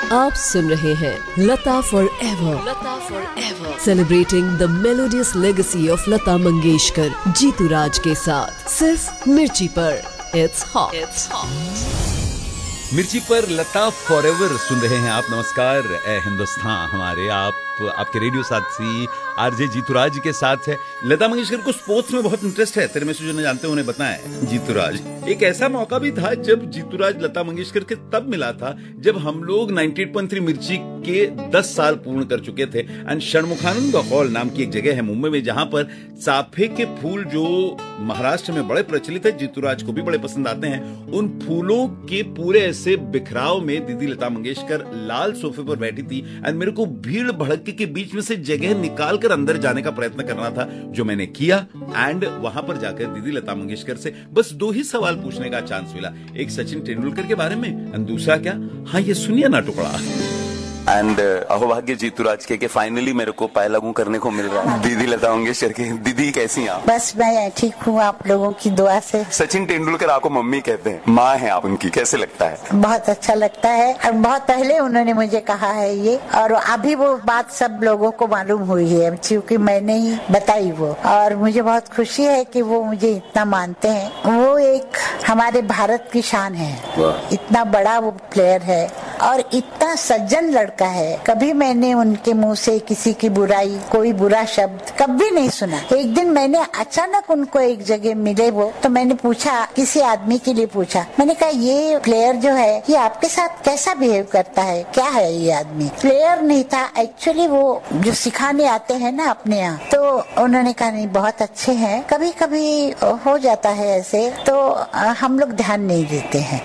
आप सुन रहे हैं लता for ever, celebrating the melodious legacy of Lata Mangeshkar, Jitu राज के साथ, सिर्फ मिर्ची पर। It's hot. मिर्ची पर लता फॉरएवर सुन रहे हैं आप। नमस्कार हिंदुस्तान हमारे, आपके रेडियो साथी आरजे जीतू राज के साथ है। लता मंगेशकर को स्पोर्ट्स में बहुत इंटरेस्ट है, तेरे में से जो नहीं जानते उन्हें बताएं। जीतू राज, एक ऐसा मौका भी था जब जीतू राज लता मंगेशकर के तब मिला था जब हम लोग 98.3 मिर्ची के 10 साल पूर्ण कर चुके थे। एंड षणमुखानंद हॉल नाम की एक जगह है मुंबई में, जहां पर चाफे के फूल जो महाराष्ट्र में बड़े प्रचलित है, जीतू राज को भी बड़े पसंद आते हैं, उन फूलों के पूरे ऐसे बिखराव में दीदी लता मंगेशकर लाल सोफे पर बैठी थी। एंड मेरे को भीड़ भड़के के बीच में से जगह निकालकर अंदर जाने का प्रयत्न करना था, जो मैंने किया। एंड वहां पर जाकर दीदी लता मंगेशकर से बस 2 ही सवाल पूछने का चांस मिला, एक सचिन तेंदुलकर के बारे में, और दूसरा क्या, हाँ ये सुनिए ना टुकड़ा। एंड अहोभाग्य जीतू राज के फाइनली मेरे को पाए लागू करने को मिल रहा है दीदी लता मंगेशकर के। दीदी कैसी हैं आप? बस मैं ठीक हूँ, आप लोगों की दुआ से। सचिन तेंदुलकर आपको मम्मी कहते हैं, माँ है आप उनकी, कैसे लगता है? बहुत अच्छा लगता है, और बहुत पहले उन्होंने मुझे कहा है ये, और अभी वो बात सब लोगों को मालूम हुई है क्योंकि मैंने ही बताई वो, और मुझे बहुत खुशी है कि वो मुझे इतना मानते हैं। वो एक हमारे भारत की शान है, इतना बड़ा वो प्लेयर है और इतना सज्जन लड़का है। कभी मैंने उनके मुंह से किसी की बुराई, कोई बुरा शब्द कभी नहीं सुना। एक दिन मैंने अचानक उनको एक जगह मिले वो, तो मैंने पूछा, किसी आदमी के लिए पूछा, मैंने कहा ये प्लेयर जो है ये आपके साथ कैसा बिहेव करता है, क्या है ये आदमी? प्लेयर नहीं था एक्चुअली, वो जो सिखाने आते हैं ना अपने यहाँ। तो उन्होंने कहा नहीं बहुत अच्छे हैं, कभी कभी हो जाता है ऐसे, तो हम लोग ध्यान नहीं देते हैं।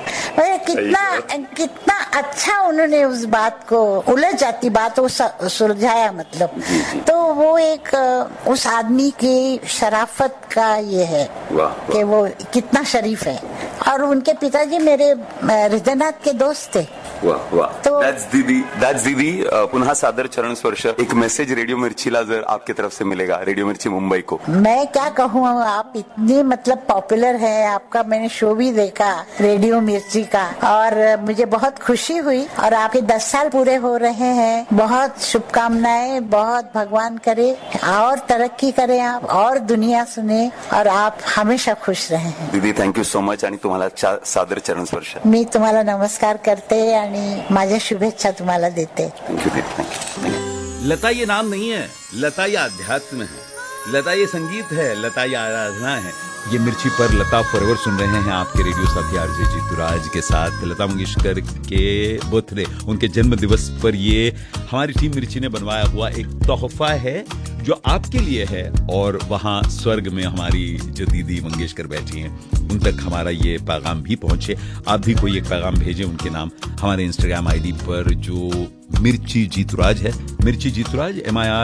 कितना अच्छा उन्होंने उस बात को, उलझ जाती बात को सुलझाया, मतलब। तो वो एक उस आदमी की शराफत का ये है कि वो कितना शरीफ है। और उनके पिताजी मेरे हृदयनाथ के दोस्त थे। तो that's दीदी पुन्हा सादर चरण स्पर्श। एक मैसेज रेडियो मिर्चीला जर आपकी तरफ से मिलेगा, रेडियो मिर्ची मुंबई को। मैं क्या कहूँ, आप इतने मतलब पॉपुलर है, आपका मैंने शो भी देखा रेडियो मिर्ची का, और मुझे बहुत खुशी हुई। और आपके 10 साल पूरे हो रहे हैं, बहुत शुभकामनाएं, बहुत भगवान करे और तरक्की करे आप, और दुनिया सुने, और आप हमेशा खुश रहे हैं। दीदी थँक्यू सो मच, आणि तुम्हाला सादर चरण स्पर्श। मी तुम्हाला नमस्कार करते आणि माझ्या शुभेच्छा तुम्हाला देते। लता ये नाम नहीं है, लता ये अध्यात्म है, लता ये संगीत है, लता ये आराधना है। ये मिर्ची पर लता फॉरएवर सुन रहे हैं आपके रेडियो साथी आरजे जीतू राज के साथ। लता मंगेशकर के बर्थडे, उनके जन्म दिवस पर ये हमारी टीम मिर्ची ने बनवाया हुआ एक तोहफा है जो आपके लिए है, और वहां स्वर्ग में हमारी जो दीदी मंगेशकर बैठी हैं उन तक हमारा ये पैगाम भी पहुंचे। आप भी कोई एक पैगाम भेजें उनके नाम हमारे इंस्टाग्राम आईडी पर, जो मिर्ची जीतू राज है, मिर्ची जीतू राज,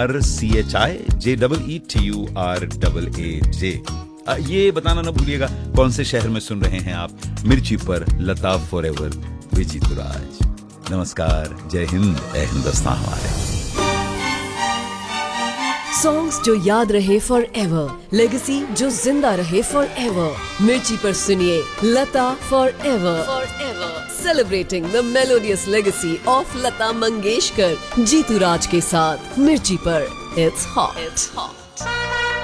MIRCHIJEETURAAJ। ये बताना ना भूलिएगा कौन से शहर में सुन रहे हैं आप मिर्ची पर लता फॉरएवर विद जीतू राज। नमस्कार, जय हिंद, हिंदुस्तान हमारे। सॉन्ग्स जो याद रहे फॉर एवर, लेगेसी जो जिंदा रहे फॉर एवर। मिर्ची पर सुनिए लता for ever, celebrating the melodious legacy of Lata Mangeshkar, Jitu राज के साथ, मिर्ची पर। It's hot.